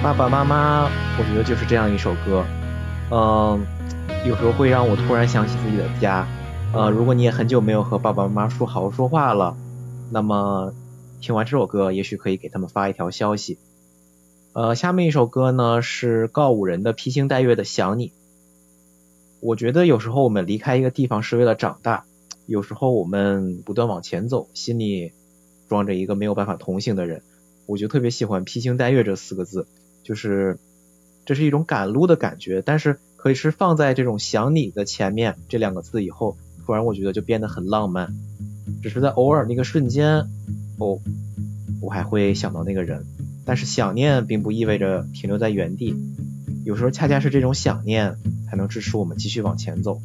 爸爸妈妈，我觉得就是这样一首歌。有时候会让我突然想起自己的家。如果你也很久没有和爸爸妈妈好好说话了，那么听完这首歌也许可以给他们发一条消息。下面一首歌呢是告五人的披星戴月的想你。我觉得有时候我们离开一个地方是为了长大，有时候我们不断往前走，心里装着一个没有办法同行的人。我就特别喜欢披星戴月这4个字，就是这是一种赶路的感觉，但是可以是放在这种想你的前面这2个字以后，突然我觉得就变得很浪漫。只是在偶尔那个瞬间，我还会想到那个人，但是想念并不意味着停留在原地，有时候恰恰是这种想念才能支持我们继续往前走。